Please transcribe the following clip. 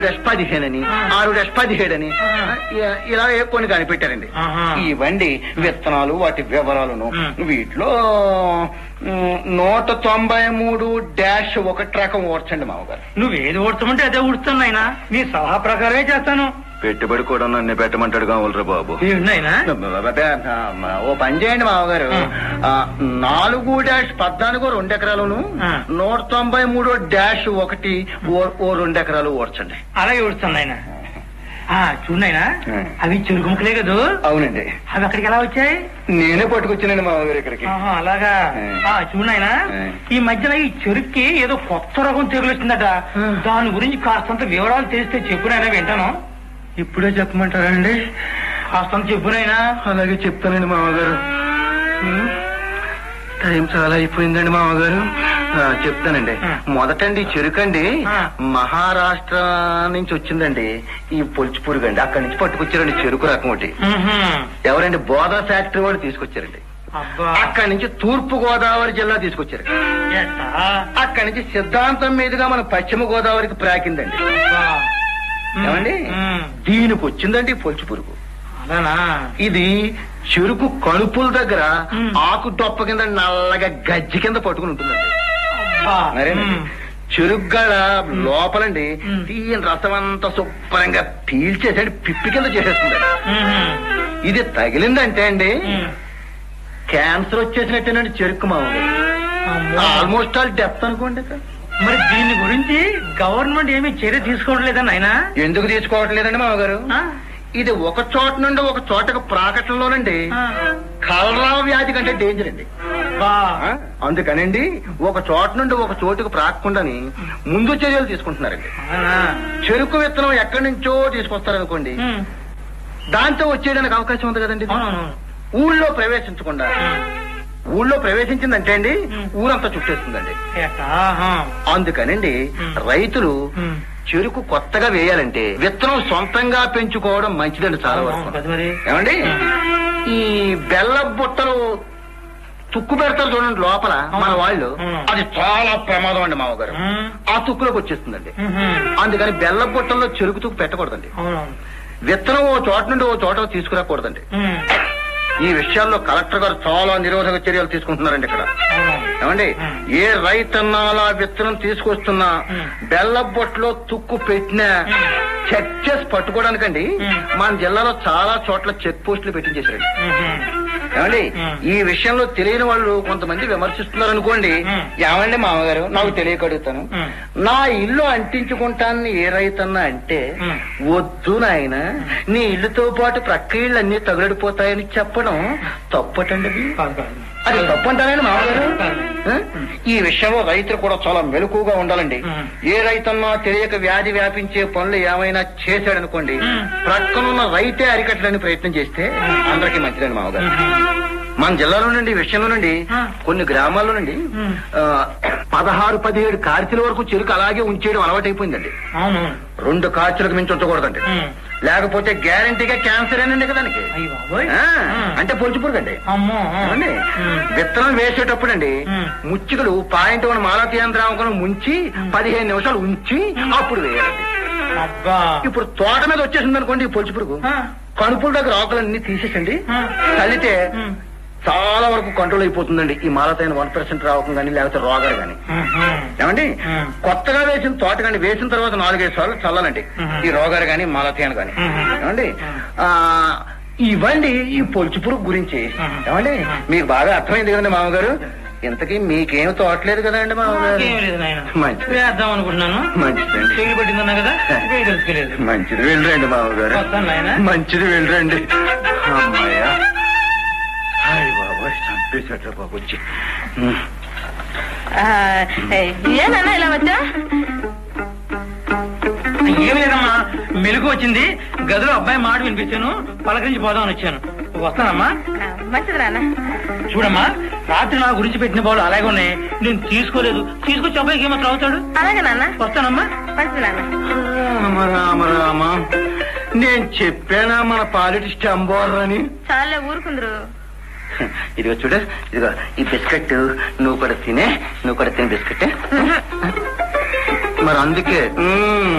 15 అని 6-17 అని ఇలా కొన్ని కనిపెట్టారండి. ఇవ్వండి విత్తనాలు వాటి వివరాలను. వీటిలో 193-1 రకం ఓడ్చండి మామగారు. నువ్వేది ఓడ్చమంటే అదే ఊడుస్తాను ఆయన. నీ సలహా ప్రకారమే చేస్తాను. పెట్టుబడి కూడా నన్ను పెట్టమంటాడు కావాలరా బాబు. ఓ పని చేయండి మామగారు, 4-14 2 ఎకరాలను 193-1 ఓ 2 ఎకరాలు ఓడ్చండి. అలాగే ఊడుస్తాను ఆయన. చూడైనా అవి చెరుకు ముక్కలే కదా? అవునండి. అవి అక్కడికి ఎలా వచ్చాయి? నేనే పట్టుకొచ్చానండి మామగారు ఇక్కడికి. అలాగా. చూడైనా ఈ మధ్యన ఈ చెరుక్కి ఏదో కొత్త రకం తెగులు వచ్చిందట. దాని గురించి కాస్తంత వివరాలు తెలిస్తే చెప్పునైనా వింటాను. ఇప్పుడే చెప్పమంటారా అండి? కాస్తంత చెప్పునైనా. అలాగే చెప్తానండి మామగారు. టైం చాలా అయిపోయిందండి మామగారు. చెప్తానండి. మొదటండి చెరుకండి మహారాష్ట్ర నుంచి వచ్చిందండి. ఈ పొలిచి పురుగండి అక్కడి నుంచి పట్టుకొచ్చారండి చెరుకు రకం ఒకటి. ఎవరండి? బోధా ఫ్యాక్టరీ వాళ్ళు తీసుకొచ్చారండి. అక్కడి నుంచి తూర్పు గోదావరి జిల్లా తీసుకొచ్చారు. అక్కడి నుంచి సిద్ధాంతం మీదుగా మన పశ్చిమ గోదావరికి ప్రాకిందండి. ఏమండి దీనికి వచ్చిందండి పొలిచి పురుగు. ఇది చెరుకు కణుపుల దగ్గర ఆకు డొప్ప కింద నల్లగా గజ్జి కింద పట్టుకుని ఉంటుందండి. మరేనండి చెరుగ్గడ లోపలండి తీయని రసం అంతా శుభ్రంగా పీల్చేసండి పిప్పి కింద చేసేస్తుందండి. ఇది తగిలిందంటే అండి క్యాన్సర్ వచ్చేసినట్టేనండి చెరుకు మామూలు. ఆల్మోస్ట్ ఆల్ డెత్ అనుకోండి. మరి దీని గురించి గవర్నమెంట్ ఏమీ చర్య తీసుకోవట్లేదండి ఆయన? ఎందుకు తీసుకోవట్లేదండి మామగారు? ఇది ఒక చోట నుండి ఒక చోటకు ప్రాకటంలోనండి కలరా వ్యాధి కంటే డేంజర్ అండి. అందుకనండి ఒక చోట నుండి ఒక చోటుకు ప్రాకకుండాని ముందు చర్యలు తీసుకుంటున్నారండి. చెరుకు విత్తనం ఎక్కడి నుంచో తీసుకొస్తారనుకోండి, దాంతో వచ్చేయడానికి అవకాశం ఉంది కదండి. ఊళ్ళో ప్రవేశించకుండా, ఊళ్ళో ప్రవేశించిందంటే అండి ఊరంతా చుట్టేస్తుందండి. అందుకనండి రైతులు చెరుకు కొత్తగా వేయాలంటే విత్తనం సొంతంగా పెంచుకోవడం మంచిదండి చాలా వరకు. ఏమండి ఈ బెల్ల బుట్టలు తుక్కు పెడతారు చూడండి లోపల మన వాళ్ళు, అది చాలా ప్రమాదం అండి మామగారు. ఆ తుక్కులోకి వచ్చేస్తుందండి. అందుకని బెల్ల బుట్టల్లో చెరుకు తుక్కు పెట్టకూడదండి. విత్తనం ఓ చోట నుండి ఓ చోట తీసుకురాకూడదండి. ఈ విషయాల్లో కలెక్టర్ గారు చాలా నిరోధక చర్యలు తీసుకుంటున్నారండి ఇక్కడ. ఏమండి ఏ రైతన్నా అలా విత్తనం తీసుకొస్తున్నా బెల్ల బొట్లో తుక్కు పెట్టినా చెక్ చేసి పట్టుకోవడానికండి మన జిల్లాలో చాలా చోట్ల చెక్ పోస్టులు పెట్టించేశారండి. ఏమండి ఈ విషయంలో తెలియని వాళ్ళు కొంతమంది విమర్శిస్తున్నారు అనుకోండి. ఏమండి మామగారు నాకు తెలియక అడుగుతాను, నా ఇల్లు అంటించుకుంటానని ఏ రైతన్నా అంటే వద్దు నాయన నీ ఇల్లుతో పాటు ప్రక్క ఇళ్ళు అన్ని తగులడిపోతాయని చెప్పడం తప్పటండి. అది తప్పంటారండి మామగారు. ఈ విషయంలో రైతులు కూడా చాలా మెలకుగా ఉండాలండి. ఏ రైతన్నా తెలియక వ్యాధి వ్యాపించే పనులు ఏమైనా చేశాడనుకోండి, ప్రక్కనున్న రైతే అరికట్టడానికి ప్రయత్నం చేస్తే అందరికీ మంచిదండి మామగారు. మన జిల్లాలో నుండి ఈ విషయంలో నుండి కొన్ని గ్రామాల్లో నుండి 16-17 కార్తీల వరకు చెరుకు అలాగే ఉంచేయడం అలవాటైపోయిందండి. 2 కార్తీలకు మించి ఉంచకూడదండి, లేకపోతే గ్యారంటీగా క్యాన్సర్ ఏనండి కదా దానికి. అంటే పొలిచి పురుగండి. విత్తనం వేసేటప్పుడు అండి ముచ్చికలు 0.1 మాలతీయంద్రావకం ముంచి 15 నిమిషాలు ఉంచి అప్పుడు వేయాలండి. ఇప్పుడు తోట మీద వచ్చేసింది అనుకోండి ఈ పొలిచి పురుగు, కణుపుల దగ్గర ఆకులన్నీ తీసేసండి చల్లితే చాలా వరకు కంట్రోల్ అయిపోతుందండి. ఈ మాలతైన 1% రావకం కానీ లేకపోతే రోగాలు కానీ. ఏమండి కొత్తగా వేసిన తోట కానీ వేసిన తర్వాత 4-5 సార్లు చల్లాలండి ఈ రోగాలు కానీ మాలతీయను కానీ. ఏమండి ఇవ్వండి ఈ పొలిచి పురుగు గురించి. ఏమండి మీకు బాగా అర్థమైంది కదండి మామగారు. ఇంతకీ మీకేం తోటలేదు కదండి మామగారు? మంచిది అనుకుంటున్నాను. మంచిదండి మంచిది వెళ్ళరండి మామగారు. మంచిది వెళ్ళరండి. అమ్మాయ్యా బాబా చంపేశాడు బాబు వచ్చి. ఏనన్నా ఇలా వచ్చా? ఏమి లేదమ్మా, మెలుగు వచ్చింది. గదిలో అబ్బాయి మాట వినిపించాను, పలకరించి పోదామని వచ్చాను. వస్తానమ్మా. మంచిది నాన్న. చూడమ్మా రాత్రి నా గురించి పెట్టిన బాలు అలాగే ఉన్నాయి, నేను తీసుకోలేదు. తీసుకొచ్చి అబ్బాయికి ఏమో త్రాగుతాడు. అలాగే నాన్న. వస్తానమ్మా. మంచిది నాన్న. రామ నేను చెప్పానా మన పాలిటిస్ట్ అంబోర్రని? చాలా ఊరుకుందరు. ఇదిగో చూడు, ఇదిగో ఈ బిస్కెట్ నువ్వు కూడా తినే, నువ్వు కూడా తినే బిస్కెట్. మరి అందుకే